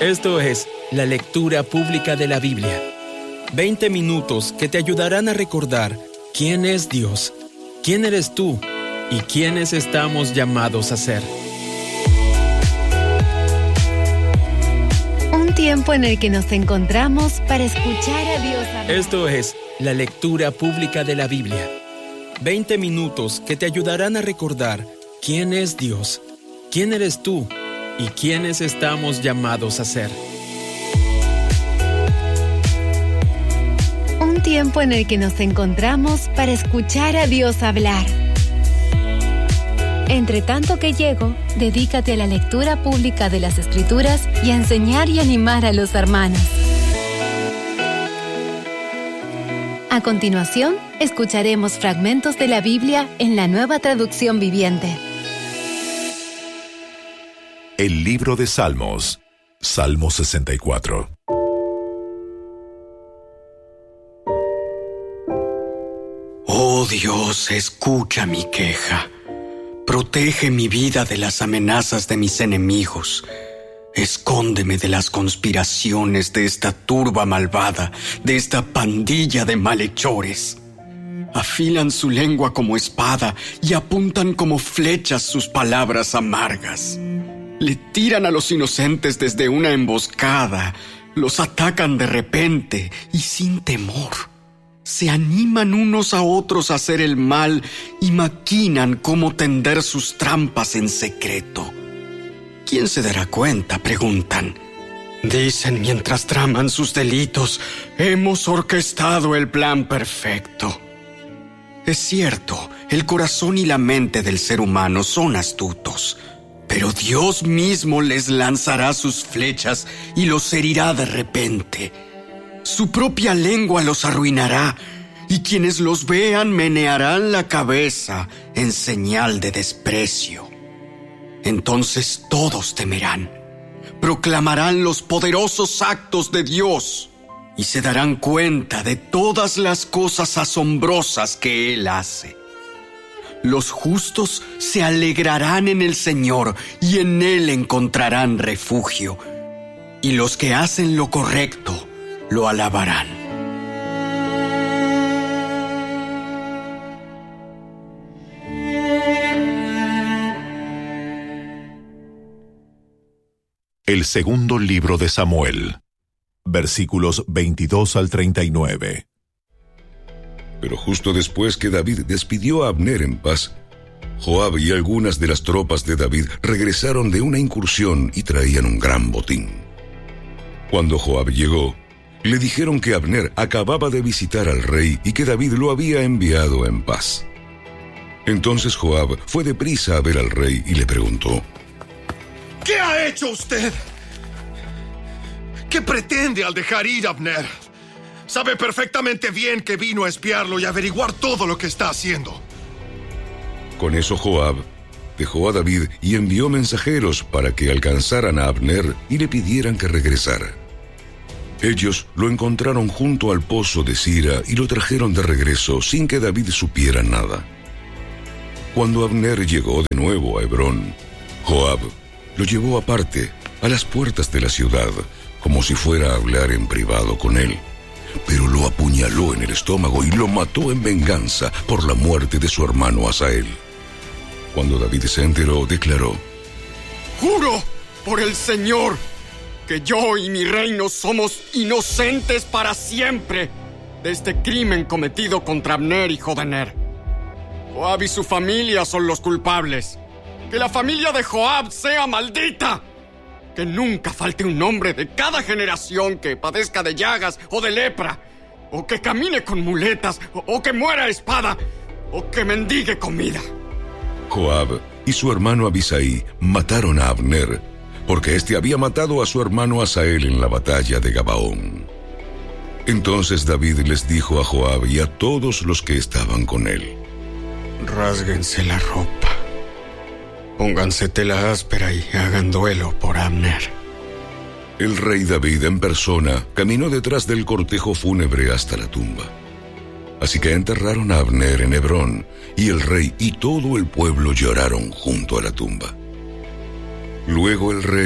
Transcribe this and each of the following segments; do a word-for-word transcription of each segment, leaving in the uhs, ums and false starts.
Esto es la lectura pública de la Biblia. veinte minutos que te ayudarán a recordar quién es Dios, quién eres tú y quiénes estamos llamados a ser. Un tiempo en el que nos encontramos para escuchar a Dios hablar. Esto es la lectura pública de la Biblia. veinte minutos que te ayudarán a recordar quién es Dios, quién eres tú y quiénes estamos llamados a ser. Un tiempo en el que nos encontramos para escuchar a Dios hablar. Entre tanto que llego, dedícate a la lectura pública de las Escrituras y a enseñar y animar a los hermanos. A continuación, escucharemos fragmentos de la Biblia en la Nueva Traducción Viviente. El libro de Salmos, Salmo sesenta y cuatro. Oh Dios, escucha mi queja. Protege mi vida de las amenazas de mis enemigos. Escóndeme de las conspiraciones de esta turba malvada, de esta pandilla de malhechores. Afilan su lengua como espada y apuntan como flechas sus palabras amargas. Le tiran a los inocentes desde una emboscada, los atacan de repente y sin temor. Se animan unos a otros a hacer el mal y maquinan cómo tender sus trampas en secreto. ¿Quién se dará cuenta?, preguntan. Dicen mientras traman sus delitos, hemos orquestado el plan perfecto. Es cierto, el corazón y la mente del ser humano son astutos, pero Dios mismo les lanzará sus flechas y los herirá de repente. Su propia lengua los arruinará, y quienes los vean menearán la cabeza en señal de desprecio. Entonces todos temerán, proclamarán los poderosos actos de Dios y se darán cuenta de todas las cosas asombrosas que Él hace. Los justos se alegrarán en el Señor y en Él encontrarán refugio, y los que hacen lo correcto lo alabarán. El segundo libro de Samuel, versículos veintidós al treinta y nueve. Pero justo después que David despidió a Abner en paz, Joab y algunas de las tropas de David regresaron de una incursión y traían un gran botín. Cuando Joab llegó, le dijeron que Abner acababa de visitar al rey y que David lo había enviado en paz. Entonces Joab fue deprisa a ver al rey y le preguntó: ¿Qué ha hecho usted? ¿Qué pretende al dejar ir a Abner? Sabe perfectamente bien que vino a espiarlo y averiguar todo lo que está haciendo. Con eso Joab dejó a David y envió mensajeros para que alcanzaran a Abner y le pidieran que regresara. Ellos lo encontraron junto al pozo de Sira y lo trajeron de regreso sin que David supiera nada. Cuando Abner llegó de nuevo a Hebrón, Joab lo llevó aparte, a las puertas de la ciudad, como si fuera a hablar en privado con él, pero lo apuñaló en el estómago y lo mató en venganza por la muerte de su hermano Asael. Cuando David se enteró, declaró: Juro por el Señor que yo y mi reino somos inocentes para siempre de este crimen cometido contra Abner, hijo de Ner. Joab y su familia son los culpables. ¡Que la familia de Joab sea maldita! Que nunca falte un hombre de cada generación que padezca de llagas o de lepra, o que camine con muletas, o, o que muera a espada, o que mendigue comida. Joab y su hermano Abisai mataron a Abner, porque éste había matado a su hermano Asael en la batalla de Gabaón. Entonces David les dijo a Joab y a todos los que estaban con él: Rásguense la ropa, pónganse tela áspera y hagan duelo por Abner. El rey David en persona caminó detrás del cortejo fúnebre hasta la tumba. Así que enterraron a Abner en Hebrón, y el rey y todo el pueblo lloraron junto a la tumba. Luego el rey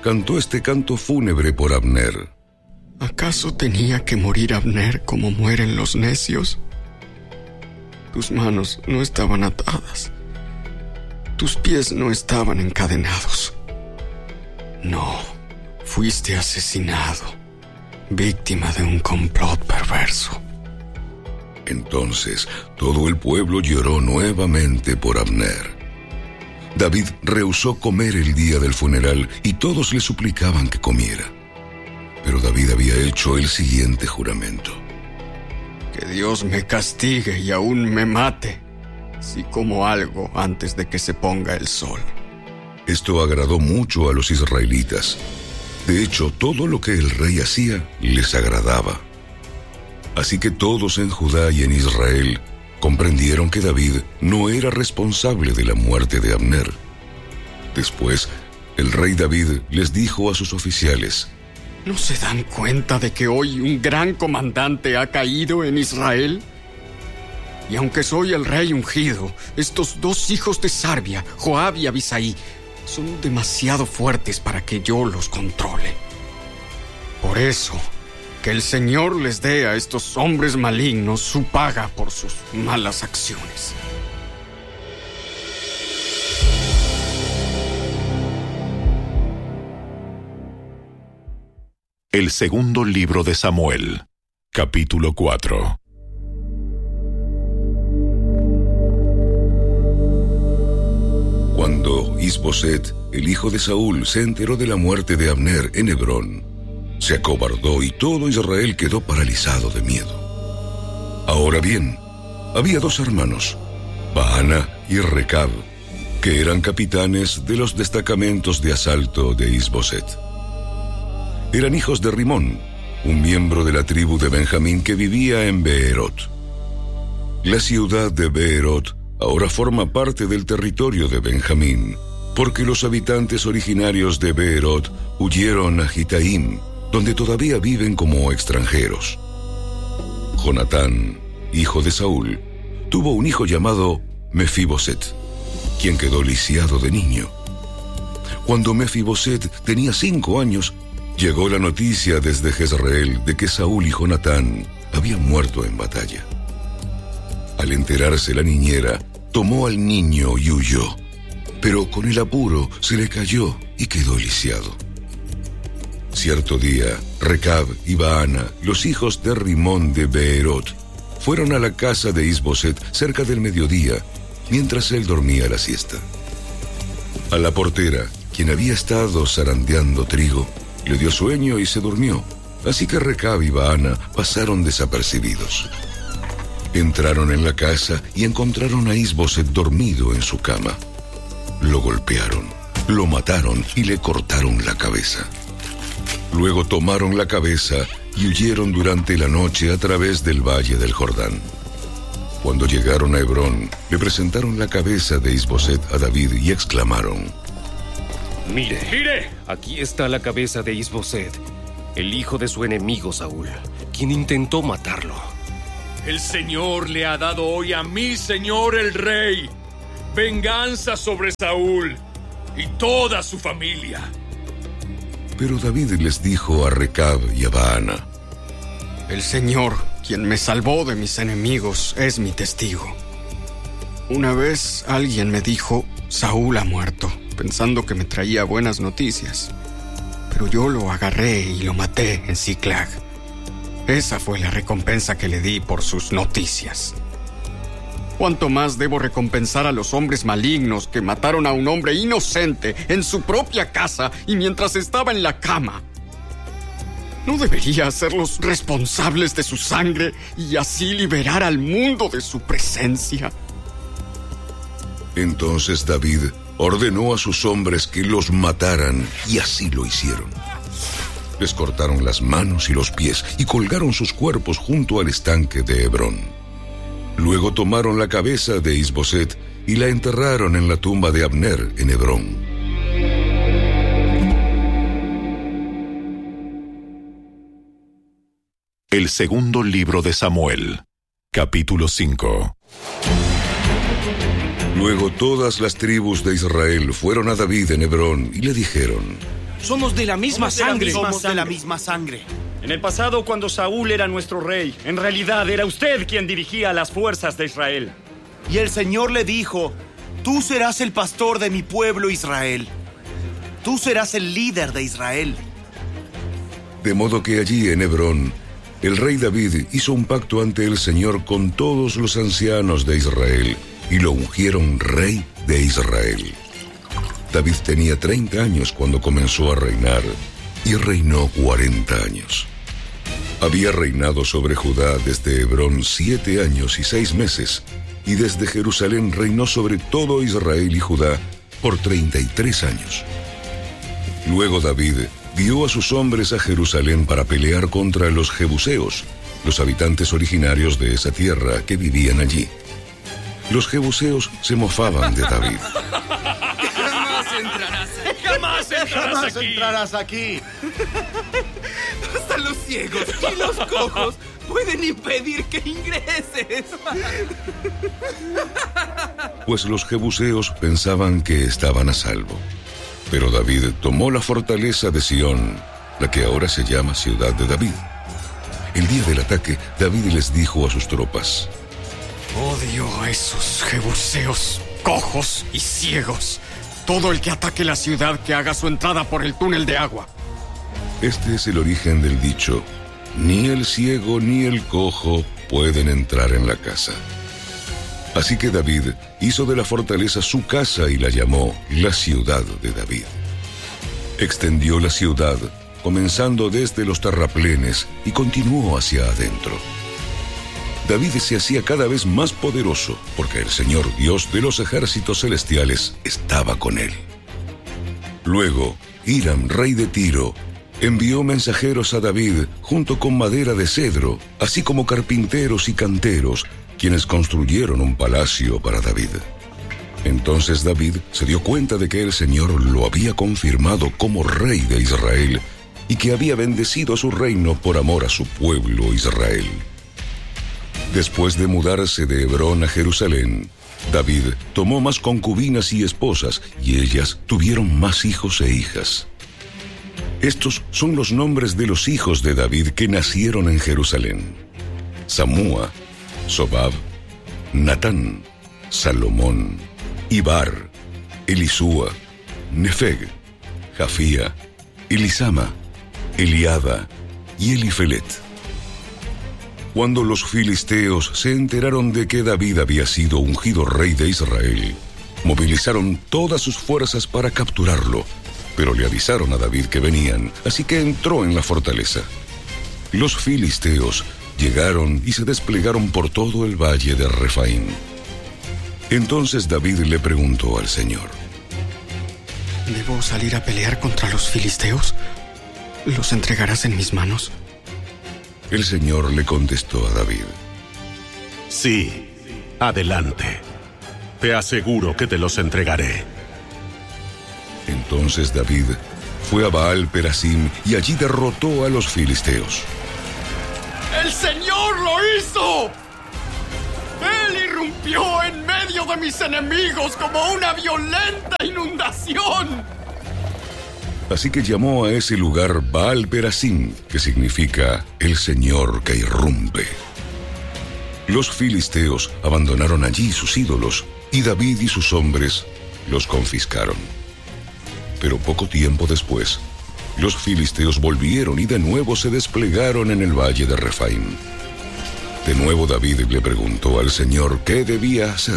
cantó este canto fúnebre por Abner. ¿Acaso tenía que morir Abner como mueren los necios? Tus manos no estaban atadas. Tus pies no estaban encadenados. No, fuiste asesinado, víctima de un complot perverso. Entonces todo el pueblo lloró nuevamente por Abner. David rehusó comer el día del funeral y todos le suplicaban que comiera. Pero David había hecho el siguiente juramento: que Dios me castigue y aún me mate si como algo antes de que se ponga el sol. Esto agradó mucho a los israelitas. De hecho, todo lo que el rey hacía les agradaba. Así que todos en Judá y en Israel comprendieron que David no era responsable de la muerte de Abner. Después, el rey David les dijo a sus oficiales: ¿no se dan cuenta de que hoy un gran comandante ha caído en Israel? Y aunque soy el rey ungido, estos dos hijos de Sarbia, Joab y Abisai, son demasiado fuertes para que yo los controle. Por eso, que el Señor les dé a estos hombres malignos su paga por sus malas acciones. El segundo libro de Samuel, capítulo cuatro. Cuando Isboset, el hijo de Saúl, se enteró de la muerte de Abner en Hebrón, se acobardó y todo Israel quedó paralizado de miedo. Ahora bien, había dos hermanos, Baana y Recab, que eran capitanes de los destacamentos de asalto de Isboset. Eran hijos de Rimón, un miembro de la tribu de Benjamín que vivía en Beerot. La ciudad de Beerot ahora forma parte del territorio de Benjamín, porque los habitantes originarios de Beerot huyeron a Gitaim, donde todavía viven como extranjeros. Jonatán, hijo de Saúl, tuvo un hijo llamado Mefiboset, quien quedó lisiado de niño. Cuando Mefiboset tenía cinco años, llegó la noticia desde Jezreel de que Saúl y Jonatán habían muerto en batalla. Al enterarse la niñera, tomó al niño y huyó, pero con el apuro se le cayó y quedó lisiado. Cierto día, Recab y Baana, los hijos de Rimón de Beerot, fueron a la casa de Isboset cerca del mediodía, mientras él dormía la siesta. A la portera, quien había estado zarandeando trigo, le dio sueño y se durmió, así que Recab y Baana pasaron desapercibidos. Entraron en la casa y encontraron a Isboset dormido en su cama. Lo golpearon, lo mataron y le cortaron la cabeza. Luego tomaron la cabeza y huyeron durante la noche a través del valle del Jordán. Cuando llegaron a Hebrón, le presentaron la cabeza de Isboset a David y exclamaron: Mire, mire, aquí está la cabeza de Isboset, el hijo de su enemigo Saúl, quien intentó matarlo. El Señor le ha dado hoy a mi señor el rey venganza sobre Saúl y toda su familia. Pero David les dijo a Recab y a Baana: el Señor, quien me salvó de mis enemigos, es mi testigo. Una vez alguien me dijo: Saúl ha muerto, pensando que me traía buenas noticias. Pero yo lo agarré y lo maté en Ziklag. Esa fue la recompensa que le di por sus noticias. ¿Cuánto más debo recompensar a los hombres malignos que mataron a un hombre inocente en su propia casa y mientras estaba en la cama? ¿No debería hacerlos responsables de su sangre y así liberar al mundo de su presencia? Entonces David ordenó a sus hombres que los mataran, y así lo hicieron. Les cortaron las manos y los pies y colgaron sus cuerpos junto al estanque de Hebrón. Luego tomaron la cabeza de Isboset y la enterraron en la tumba de Abner en Hebrón. El segundo libro de Samuel, capítulo cinco. Luego todas las tribus de Israel fueron a David en Hebrón y le dijeron: Somos de la misma Somos de la sangre. misma Somos de la sangre. misma sangre. En el pasado, cuando Saúl era nuestro rey, en realidad era usted quien dirigía las fuerzas de Israel. Y el Señor le dijo, tú serás el pastor de mi pueblo Israel. Tú serás el líder de Israel. De modo que allí en Hebrón, el rey David hizo un pacto ante el Señor con todos los ancianos de Israel y lo ungieron rey de Israel. David tenía treinta años cuando comenzó a reinar y reinó cuarenta años. Había reinado sobre Judá desde Hebrón siete años y seis meses, y desde Jerusalén reinó sobre todo Israel y Judá por treinta y tres años. Luego David guió a sus hombres a Jerusalén para pelear contra los jebuseos, los habitantes originarios de esa tierra que vivían allí. Los jebuseos se mofaban de David. Jamás entrarás aquí. Jamás entrarás Jamás aquí. entrarás aquí. Hasta los ciegos y los cojos pueden impedir que ingreses. Pues los jebuseos pensaban que estaban a salvo. Pero David tomó la fortaleza de Sión, la que ahora se llama Ciudad de David. El día del ataque, David les dijo a sus tropas: Odio a esos jebuseos cojos y ciegos. Todo el que ataque la ciudad que haga su entrada por el túnel de agua. Este es el origen del dicho: ni el ciego ni el cojo pueden entrar en la casa. Así que David hizo de la fortaleza su casa y la llamó la Ciudad de David. Extendió la ciudad, comenzando desde los terraplenes, y continuó hacia adentro. David se hacía cada vez más poderoso, porque el Señor Dios de los ejércitos celestiales estaba con él. Luego, Hiram, rey de Tiro, envió mensajeros a David junto con madera de cedro, así como carpinteros y canteros, quienes construyeron un palacio para David. Entonces David se dio cuenta de que el Señor lo había confirmado como rey de Israel y que había bendecido su reino por amor a su pueblo Israel. Después de mudarse de Hebrón a Jerusalén, David tomó más concubinas y esposas, y ellas tuvieron más hijos e hijas. Estos son los nombres de los hijos de David que nacieron en Jerusalén: Samúa, Sobab, Natán, Salomón, Ibar, Elisúa, Nefeg, Jafía, Elisama, Eliada y Elifelet. Cuando los filisteos se enteraron de que David había sido ungido rey de Israel, movilizaron todas sus fuerzas para capturarlo, pero le avisaron a David que venían, así que entró en la fortaleza. Los filisteos llegaron y se desplegaron por todo el valle de Refaim. Entonces David le preguntó al Señor: ¿Debo salir a pelear contra los filisteos? ¿Los entregarás en mis manos? El Señor le contestó a David: Sí, adelante. Te aseguro que te los entregaré. Entonces David fue a Baal Perasim y allí derrotó a los filisteos. ¡El Señor lo hizo! Él irrumpió en medio de mis enemigos como una violenta inundación. Así que llamó a ese lugar Baal Perasim, que significa el Señor que irrumpe. Los filisteos abandonaron allí sus ídolos, y David y sus hombres los confiscaron. Pero poco tiempo después, los filisteos volvieron y de nuevo se desplegaron en el valle de Refaim. De nuevo David le preguntó al Señor qué debía hacer.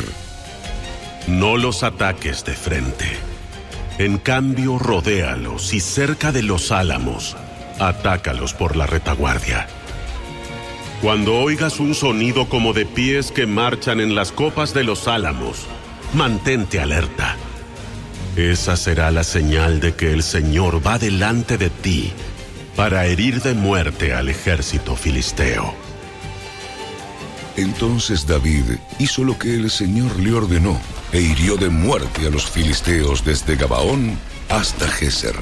No los ataques de frente. En cambio, rodéalos y cerca de los álamos, atácalos por la retaguardia. Cuando oigas un sonido como de pies que marchan en las copas de los álamos, mantente alerta. Esa será la señal de que el Señor va delante de ti para herir de muerte al ejército filisteo. Entonces David hizo lo que el Señor le ordenó e hirió de muerte a los filisteos desde Gabaón hasta Géser.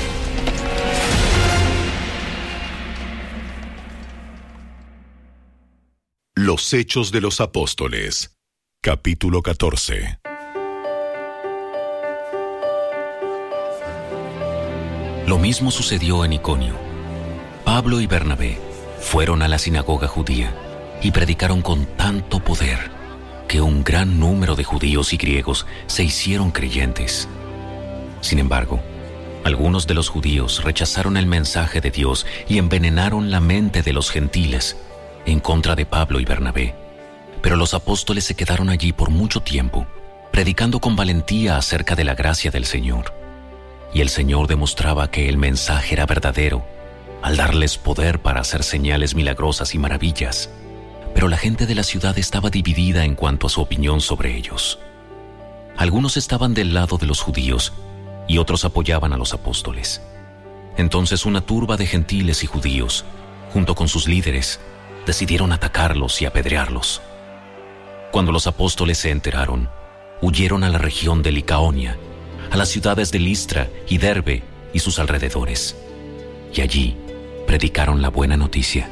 Los Hechos de los Apóstoles, capítulo catorce. Lo mismo sucedió en Iconio. Pablo y Bernabé fueron a la sinagoga judía y predicaron con tanto poder que un gran número de judíos y griegos se hicieron creyentes. Sin embargo, algunos de los judíos rechazaron el mensaje de Dios y envenenaron la mente de los gentiles en contra de Pablo y Bernabé. Pero los apóstoles se quedaron allí por mucho tiempo, predicando con valentía acerca de la gracia del Señor. Y el Señor demostraba que el mensaje era verdadero, al darles poder para hacer señales milagrosas y maravillas. Pero la gente de la ciudad estaba dividida en cuanto a su opinión sobre ellos. Algunos estaban del lado de los judíos y otros apoyaban a los apóstoles. Entonces una turba de gentiles y judíos, junto con sus líderes, decidieron atacarlos y apedrearlos. Cuando los apóstoles se enteraron, huyeron a la región de Licaonia, a las ciudades de Listra y Derbe y sus alrededores, y allí predicaron la buena noticia.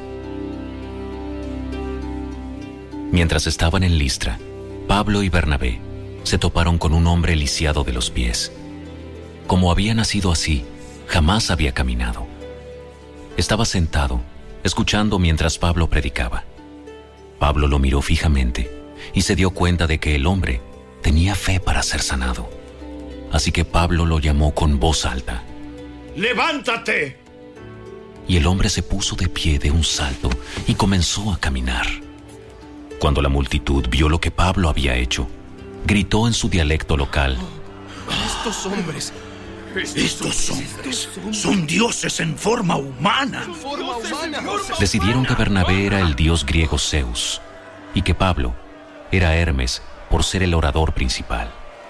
Mientras estaban en Listra, Pablo y Bernabé se toparon con un hombre lisiado de los pies. Como había nacido así, jamás había caminado. Estaba sentado, escuchando mientras Pablo predicaba. Pablo lo miró fijamente y se dio cuenta de que el hombre tenía fe para ser sanado. Así que Pablo lo llamó con voz alta. ¡Levántate! Y el hombre se puso de pie de un salto y comenzó a caminar. Cuando la multitud vio lo que Pablo había hecho, gritó en su dialecto local: Estos hombres... Estos hombres son dioses en forma humana. Decidieron que Bernabé era el dios griego Zeus y que Pablo era Hermes por ser el orador principal.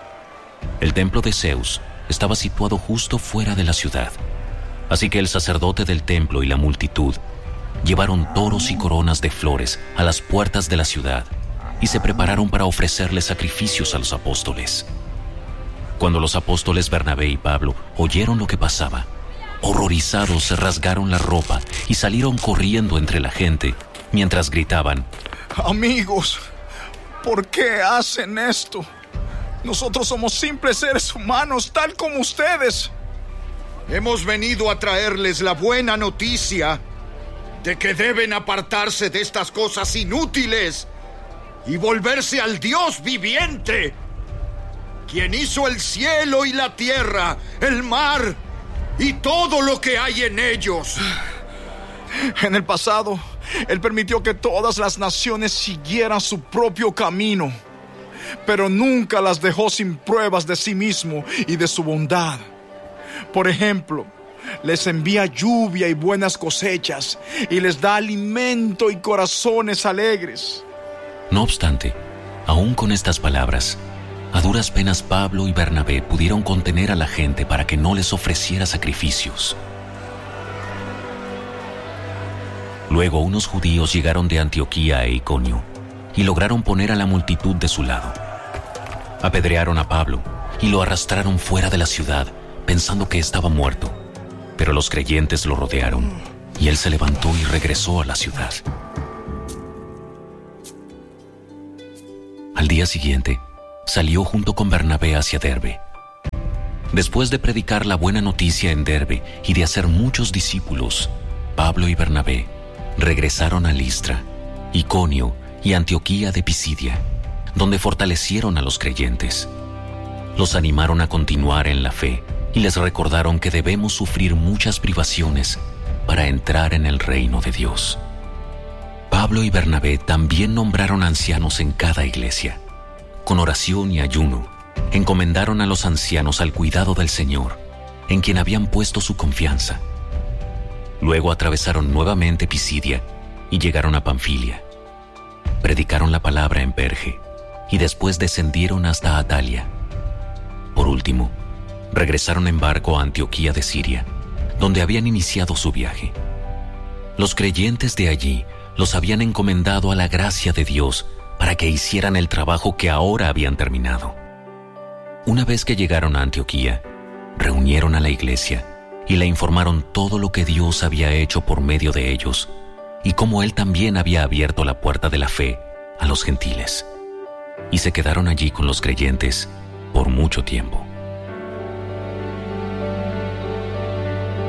El templo de Zeus estaba situado justo fuera de la ciudad, así que el sacerdote del templo y la multitud llevaron toros y coronas de flores a las puertas de la ciudad y se prepararon para ofrecerle sacrificios a los apóstoles. Cuando los apóstoles Bernabé y Pablo oyeron lo que pasaba, horrorizados se rasgaron la ropa y salieron corriendo entre la gente mientras gritaban: Amigos, ¿por qué hacen esto? Nosotros somos simples seres humanos, tal como ustedes. Hemos venido a traerles la buena noticia de que deben apartarse de estas cosas inútiles y volverse al Dios viviente, quien hizo el cielo y la tierra, el mar y todo lo que hay en ellos. En el pasado, Él permitió que todas las naciones siguieran su propio camino, pero nunca las dejó sin pruebas de sí mismo y de su bondad. Por ejemplo, les envía lluvia y buenas cosechas, y les da alimento y corazones alegres. No obstante, aún con estas palabras, a duras penas Pablo y Bernabé pudieron contener a la gente para que no les ofreciera sacrificios. Luego unos judíos llegaron de Antioquía e Iconio y lograron poner a la multitud de su lado. Apedrearon a Pablo y lo arrastraron fuera de la ciudad, pensando que estaba muerto. Pero los creyentes lo rodearon y él se levantó y regresó a la ciudad. Al día siguiente, salió junto con Bernabé hacia Derbe. Después de predicar la buena noticia en Derbe y de hacer muchos discípulos, Pablo y Bernabé regresaron a Listra, Iconio y Antioquía de Pisidia, donde fortalecieron a los creyentes. Los animaron a continuar en la fe y les recordaron que debemos sufrir muchas privaciones para entrar en el reino de Dios. Pablo y Bernabé también nombraron ancianos en cada iglesia. Con oración y ayuno, encomendaron a los ancianos al cuidado del Señor, en quien habían puesto su confianza. Luego atravesaron nuevamente Pisidia y llegaron a Panfilia. Predicaron la palabra en Perge y después descendieron hasta Atalia. Por último, regresaron en barco a Antioquía de Siria, donde habían iniciado su viaje. Los creyentes de allí los habían encomendado a la gracia de Dios para que hicieran el trabajo que ahora habían terminado. Una vez que llegaron a Antioquía, reunieron a la iglesia y le informaron todo lo que Dios había hecho por medio de ellos y cómo Él también había abierto la puerta de la fe a los gentiles. Y se quedaron allí con los creyentes por mucho tiempo.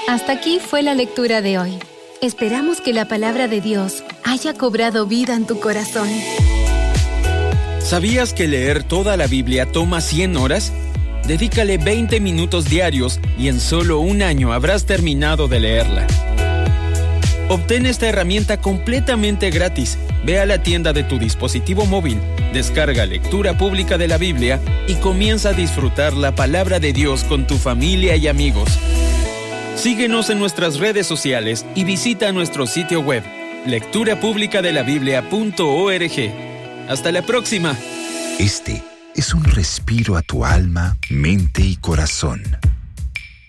Hasta aquí fue la lectura de hoy. Esperamos que la palabra de Dios haya cobrado vida en tu corazón. ¿Sabías que leer toda la Biblia toma cien horas? Dedícale veinte minutos diarios y en solo un año habrás terminado de leerla. Obtén esta herramienta completamente gratis. Ve a la tienda de tu dispositivo móvil, descarga Lectura Pública de la Biblia y comienza a disfrutar la palabra de Dios con tu familia y amigos. Síguenos en nuestras redes sociales y visita nuestro sitio web, lectura pública de la biblia punto org. ¡Hasta la próxima! Este es un respiro a tu alma, mente y corazón.